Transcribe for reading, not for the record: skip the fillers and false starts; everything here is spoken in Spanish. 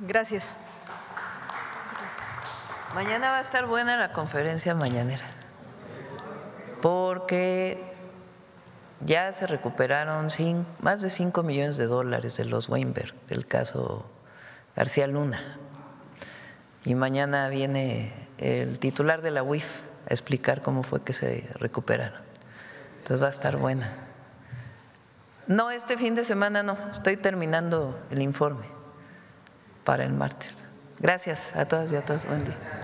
Gracias. Mañana va a estar buena la conferencia mañanera, porque ya se recuperaron más de $5 millones de los Weinberg, del caso García Luna. Y mañana viene el titular de la UIF a explicar cómo fue que se recuperaron. Entonces va a estar buena. No, este fin de semana no, estoy terminando el informe para el martes. Gracias a todas y a todos. Buen día.